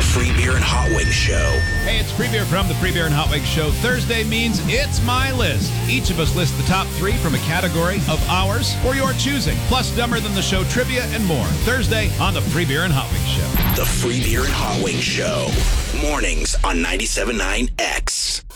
The Free Beer and Hot Wings Show. Hey, it's Free Beer from the Free Beer and Hot Wings Show. Thursday means it's my list. Each of us lists the top 3 from a category of ours or your choosing, plus Dumber Than the Show trivia and more. Thursday on the Free Beer and Hot Wings Show. The Free Beer and Hot Wings Show. Mornings on 97.9 X.